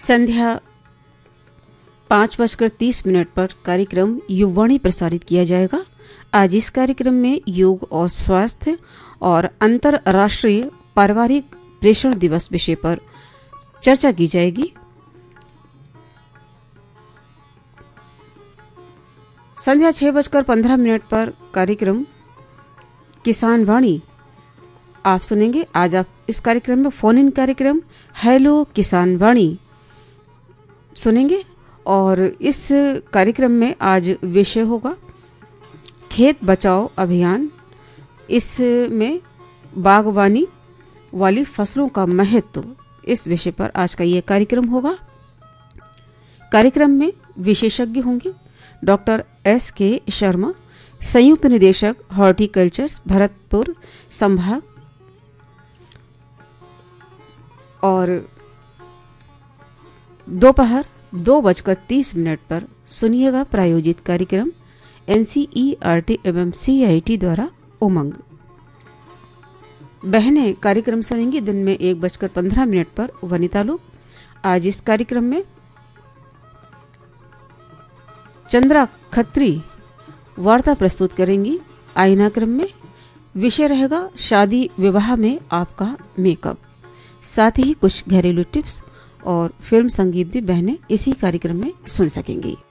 संध्या 5:30 पर कार्यक्रम युववाणी प्रसारित किया जाएगा। आज इस कार्यक्रम में योग और स्वास्थ्य और अंतर्राष्ट्रीय पारिवारिक प्रेषण दिवस विषय पर चर्चा की जाएगी। संध्या 6:15 पर कार्यक्रम किसान वाणी आप सुनेंगे। आज आप इस कार्यक्रम में फोन इन कार्यक्रम हेलो किसान वाणी सुनेंगे और इस कार्यक्रम में आज विषय होगा खेत बचाओ अभियान। इसमें बागवानी वाली फसलों का महत्व, इस विषय पर आज का ये कार्यक्रम होगा। कार्यक्रम में विशेषज्ञ होंगे डॉक्टर S.K. शर्मा, संयुक्त निदेशक हॉर्टिकल्चर भरतपुर संभाग, और दोपहर 2:30 पर सुनिएगा प्रायोजित कार्यक्रम NCERT एवं CIT द्वारा उमंग। बहनें कार्यक्रम सुनेंगी दिन में 1:15 पर वनिता लोग। आज इस कार्यक्रम में चंद्रा खत्री वार्ता प्रस्तुत करेंगी। आईना क्रम में विषय रहेगा शादी विवाह में आपका मेकअप। साथ ही कुछ घरेलू टिप्स और फिल्म संगीत भी बहनें इसी कार्यक्रम में सुन सकेंगी।